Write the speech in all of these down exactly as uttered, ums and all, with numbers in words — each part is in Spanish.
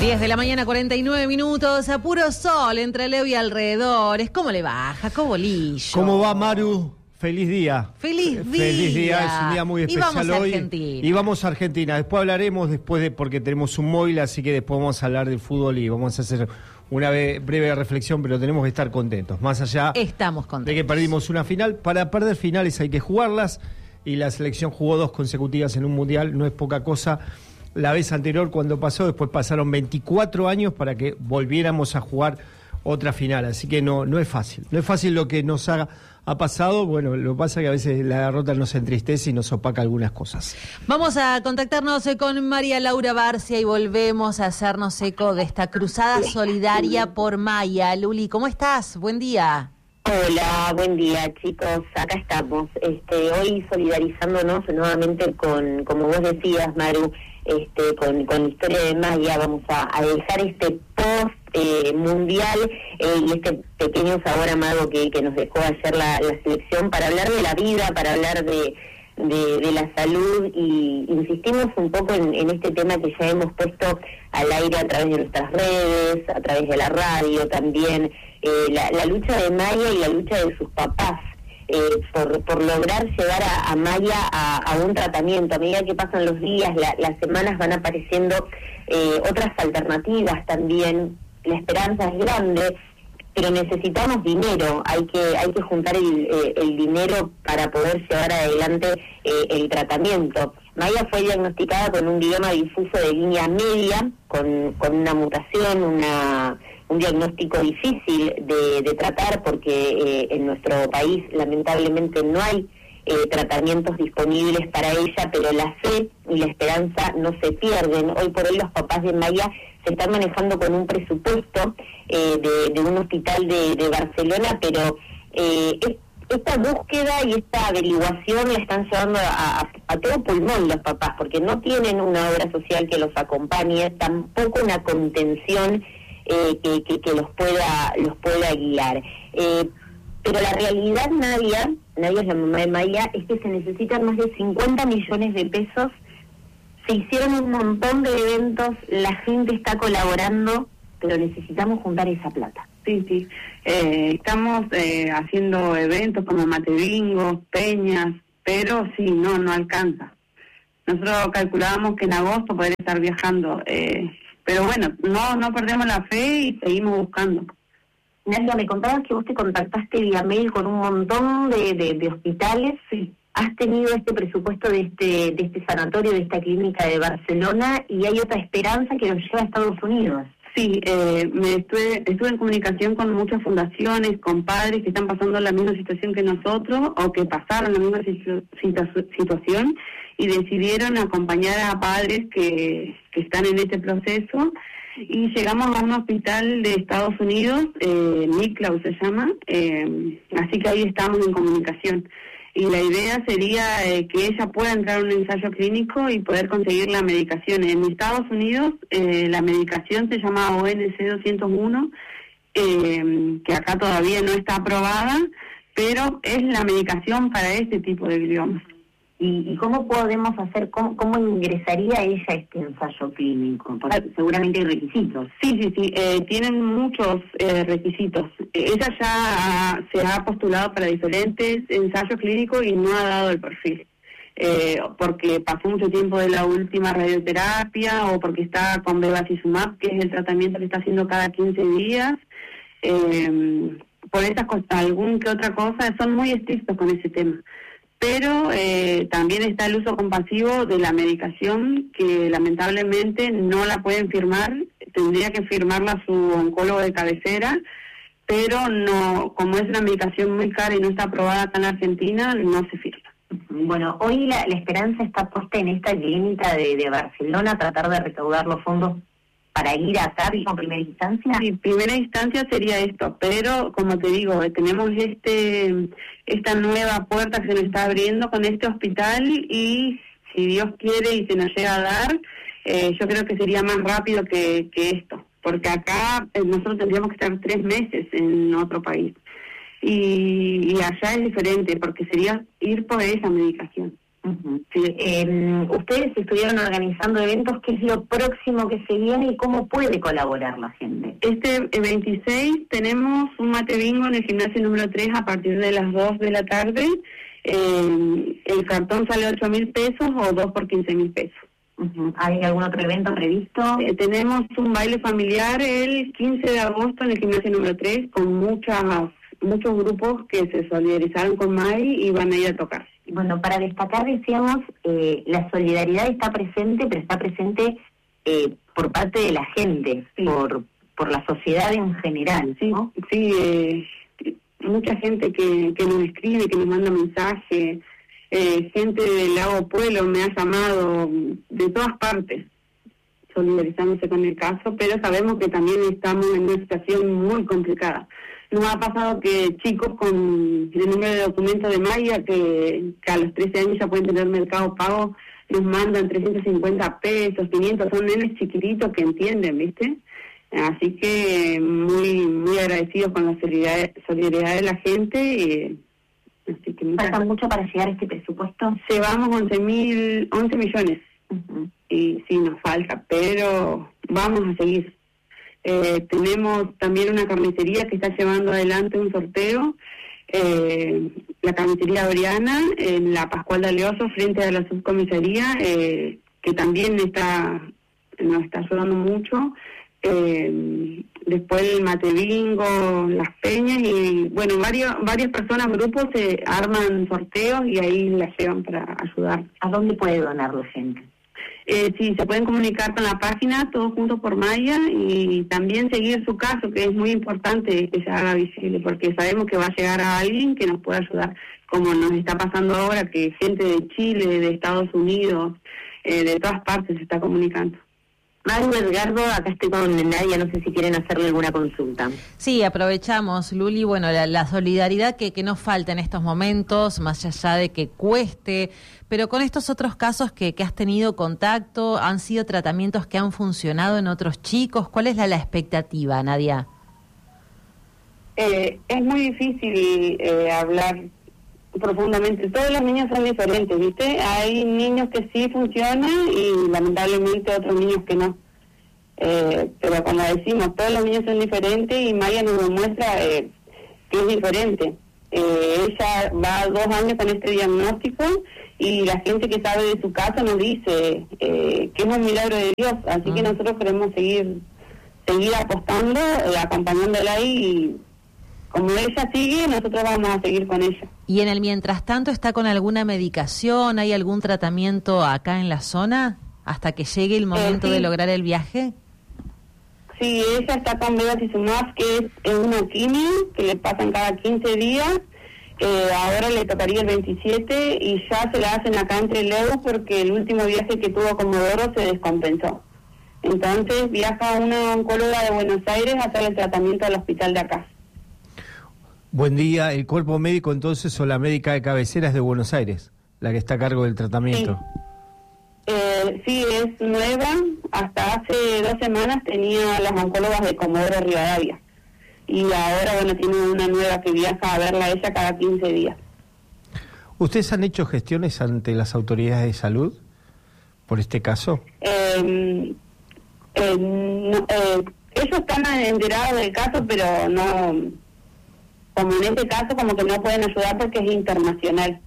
diez de la mañana, cuarenta y nueve minutos, a puro sol entre Leo y alrededores. ¿Cómo le va, Jacobo Bolillo? ¿Cómo va, Maru? Feliz día. Feliz día. Feliz día, es un día muy especial y vamos a hoy. Argentina. Y vamos a Argentina. Después hablaremos, después de porque tenemos un móvil, así que después vamos a hablar del fútbol y vamos a hacer una breve reflexión, pero tenemos que estar contentos. Más allá Estamos contentos. de que perdimos una final, para perder finales hay que jugarlas, y la selección jugó dos consecutivas en un mundial, no es poca cosa. La vez anterior cuando pasó, después pasaron veinticuatro años para que volviéramos a jugar otra final, así que no, no es fácil, no es fácil lo que nos ha, ha pasado. Bueno, lo que pasa es que a veces la derrota nos entristece y nos opaca algunas cosas. Vamos a contactarnos con María Laura Barcia y volvemos a hacernos eco de esta cruzada solidaria por Maya. Luli, ¿cómo estás? Buen día. Hola, buen día, chicos. Acá estamos, este, hoy solidarizándonos nuevamente con, como vos decías, Maru, este, con, con la historia de Maya. Vamos a, a dejar este post eh, mundial eh, y este pequeño sabor amargo que, que nos dejó ayer la, la selección, para hablar de la vida, para hablar de, de, de la salud, y insistimos un poco en, en este tema que ya hemos puesto al aire a través de nuestras redes, a través de la radio también. Eh, la, la lucha de Maya y la lucha de sus papás eh, por, por lograr llevar a, a Maya a, a un tratamiento. A medida que pasan los días, la, las semanas, van apareciendo eh, otras alternativas también. La esperanza es grande, pero necesitamos dinero. Hay que hay que juntar el, eh, el dinero para poder llevar adelante eh, el tratamiento. Maya fue diagnosticada con un glioma difuso de línea media, con, con una mutación, una un diagnóstico difícil de, de tratar, porque eh, en nuestro país lamentablemente no hay eh, tratamientos disponibles para ella, pero la fe y la esperanza no se pierden. Hoy por hoy los papás de Maya se están manejando con un presupuesto eh, de, de un hospital de, de Barcelona, pero eh, es, esta búsqueda y esta averiguación la están llevando a, a, a todo pulmón los papás, porque no tienen una obra social que los acompañe, tampoco una contención Eh, que, que, que los pueda los pueda guiar. Eh, pero la realidad, Nadia, Nadia es la mamá de Maya, es que se necesitan más de cincuenta millones de pesos. Se hicieron un montón de eventos, la gente está colaborando, pero necesitamos juntar esa plata. Sí, sí. Eh, estamos eh, haciendo eventos como matebingos, peñas, pero sí, no, no alcanza. Nosotros calculábamos que en agosto poder estar viajando, eh, pero bueno, no no perdemos la fe y seguimos buscando. Nadia, me contabas que vos te contactaste vía mail con un montón de, de, de hospitales. Sí. Has tenido este presupuesto de este de este sanatorio, de esta clínica de Barcelona, y hay otra esperanza que nos lleva a Estados Unidos. Sí, eh, me estuve, estuve en comunicación con muchas fundaciones, con padres que están pasando la misma situación que nosotros, o que pasaron la misma situ- situ- situación, y decidieron acompañar a padres que, que están en este proceso, y llegamos a un hospital de Estados Unidos, eh, Nicklaus se llama, eh, así que ahí estamos en comunicación. Y la idea sería eh, que ella pueda entrar a un ensayo clínico y poder conseguir la medicación. En Estados Unidos eh, la medicación se llama O N C doscientos uno, eh, que acá todavía no está aprobada, pero es la medicación para este tipo de gliomas. ¿Y, y cómo podemos hacer, cómo, cómo ingresaría ella a este ensayo clínico? Porque seguramente hay requisitos. Sí, sí, sí, eh, tienen muchos eh, requisitos. Eh, ella ya ha, se ha postulado para diferentes ensayos clínicos y no ha dado el perfil. Eh, porque pasó mucho tiempo de la última radioterapia, o porque está con bevacizumab, que es el tratamiento que está haciendo cada quince días. Eh, por esas cosas, algún que otra cosa, son muy estrictos con ese tema. Pero eh, también está el uso compasivo de la medicación, que lamentablemente no la pueden firmar, tendría que firmarla su oncólogo de cabecera, pero no, como es una medicación muy cara y no está aprobada acá en Argentina, no se firma. Bueno, hoy la, la esperanza está puesta en esta clínica de, de Barcelona, tratar de recaudar los fondos para ir acá en primera instancia. Sí, primera instancia sería esto, pero como te digo, tenemos este esta nueva puerta que se nos está abriendo con este hospital, y si Dios quiere y se nos llega a dar, eh, yo creo que sería más rápido que, que esto, porque acá eh, nosotros tendríamos que estar tres meses en otro país, y, y allá es diferente, porque sería ir por esa medicación. Uh-huh. Sí. Eh, ustedes estuvieron organizando eventos. ¿Qué es lo próximo que se viene y cómo puede colaborar la gente? Este veintiséis tenemos un mate bingo en el gimnasio número tres a partir de las dos de la tarde. Eh, el cartón sale ocho mil pesos o dos por quince mil pesos. Uh-huh. ¿Hay algún otro evento previsto? Eh, tenemos un baile familiar el quince de agosto en el gimnasio número tres con muchas muchos grupos que se solidarizaron con May y van a ir a tocar. Bueno, para destacar, decíamos, eh, la solidaridad está presente, pero está presente eh, por parte de la gente, sí. por por la sociedad en general, ¿no? Sí, sí eh, mucha gente que, que nos escribe, que nos manda mensajes, eh, gente del Lago Pueblo me ha llamado de todas partes, solidarizándose con el caso, pero sabemos que también estamos en una situación muy complicada. Nos ha pasado que chicos con el número de documento de Maya, que, que a los trece años ya pueden tener Mercado Pago, nos mandan trescientos cincuenta pesos, quinientos, son nenes chiquititos que entienden, ¿viste? Así que muy muy agradecidos con la solidaridad, solidaridad de la gente. Y, así que ¿Falta muchas... mucho para llegar a este presupuesto? Llevamos once mil, once millones. Uh-huh. Y sí, nos falta, pero vamos a seguir. Eh, tenemos también una carnicería que está llevando adelante un sorteo, eh, la carnicería Oriana, en la Pascual de Aleoso, frente a la subcomisaría, eh, que también está nos está ayudando mucho. Eh, después el mate bingo, las peñas y bueno, varios, varias personas, grupos se arman sorteos y ahí las llevan para ayudar. ¿A dónde puede donar la gente? Eh, sí, se pueden comunicar con la página Todos Juntos por Maya y también seguir su caso, que es muy importante que se haga visible, porque sabemos que va a llegar a alguien que nos pueda ayudar, como nos está pasando ahora, que gente de Chile, de Estados Unidos, eh, de todas partes se está comunicando. Maru, Edgardo, acá estoy con Nadia, no sé si quieren hacerle alguna consulta. Sí, aprovechamos, Luli, bueno, la, la solidaridad que, que nos falta en estos momentos, más allá de que cueste, pero con estos otros casos que, que has tenido contacto, ¿han sido tratamientos que han funcionado en otros chicos? ¿Cuál es la, la expectativa, Nadia? Eh, es muy difícil eh, hablar profundamente. Todos los niños son diferentes, ¿viste? Hay niños que sí funcionan y lamentablemente otros niños que no. Eh, pero como decimos, todos los niños son diferentes y Maya nos demuestra eh, que es diferente. Eh, ella va dos años con este diagnóstico y la gente que sabe de su caso nos dice eh, que es un milagro de Dios. Así uh-huh. que nosotros queremos seguir seguir apostando, eh, acompañándola y como ella sigue, nosotros vamos a seguir con ella. ¿Y en el mientras tanto está con alguna medicación? ¿Hay algún tratamiento acá en la zona hasta que llegue el momento eh, sí. de lograr el viaje? Sí, ella está con bevacizumab, que es, es una quimio que le pasan cada quince días. Eh, ahora le tocaría el veintisiete y ya se la hacen acá entre Leos porque el último viaje que tuvo a Comodoro se descompensó. Entonces viaja una oncóloga de Buenos Aires a hacer el tratamiento al hospital de acá. Buen día, el cuerpo médico entonces o la médica de cabecera es de Buenos Aires, la que está a cargo del tratamiento. Sí, eh, sí es nueva, hasta hace dos semanas tenía las oncólogas de Comodoro Rivadavia y ahora bueno tiene una nueva que viaja a verla a ella cada quince días. ¿Ustedes han hecho gestiones ante las autoridades de salud por este caso? Eh, eh, no, eh, ellos están enterados del caso, pero no... Como en este caso, como que no pueden ayudar porque es internacional.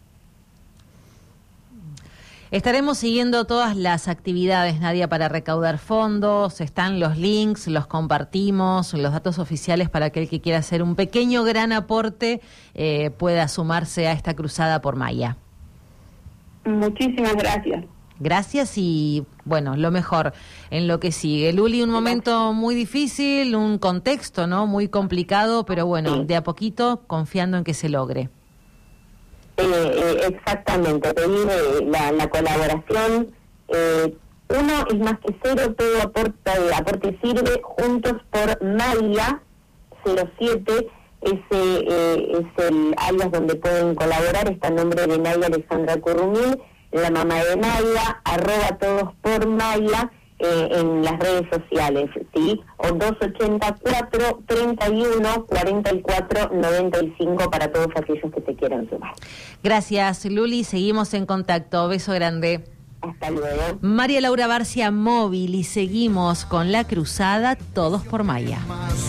Estaremos siguiendo todas las actividades, Nadia, para recaudar fondos. Están los links, los compartimos, los datos oficiales para que el que quiera hacer un pequeño, gran aporte eh, pueda sumarse a esta cruzada por Maya. Muchísimas gracias. Gracias y, bueno, lo mejor en lo que sigue. Luli, un momento muy difícil, un contexto, ¿no? Muy complicado, pero bueno, sí. de a poquito confiando en que se logre. Eh, eh, exactamente, pedir eh, la, la colaboración. Eh, uno es más que cero, todo aporta, el aporte sirve. Juntos por Maya cero siete, ese eh, es el alias donde pueden colaborar, está el nombre de Nadia Alexandra Currumil, la mamá de Maya, arroba todos por Maya, eh, en las redes sociales, ¿sí? O dos ochenta y cuatro, treinta y uno, cuarenta y cuatro, noventa y cinco para todos aquellos que se quieran sumar. Gracias, Luli. Seguimos en contacto. Beso grande. Hasta luego. María Laura Barcia, móvil, y seguimos con la cruzada Todos por Maya.